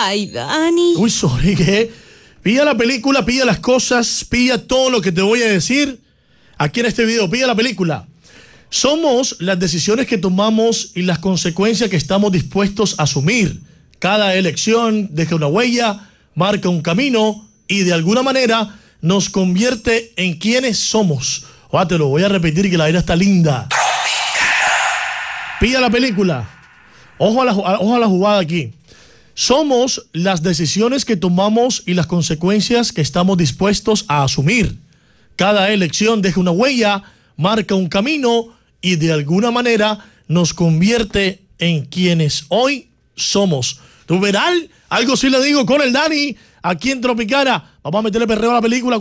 Ay, Dani. Uy, sorry, ¿qué? Pilla la película, pilla las cosas, pilla todo lo que te voy a decir aquí en este video. Pilla la película. Somos las decisiones que tomamos y las consecuencias que estamos dispuestos a asumir. Cada elección deja una huella, marca un camino y de alguna manera nos convierte en quienes somos. Te lo voy a repetir que la vida está linda. Pilla la película. Ojo a la jugada aquí. Somos las decisiones que tomamos y las consecuencias que estamos dispuestos a asumir. Cada elección deja una huella, marca un camino y de alguna manera nos convierte en quienes hoy somos. ¿Tú verás? Algo sí le digo con el Dani aquí en Tropicana. Vamos a meterle perreo a la película.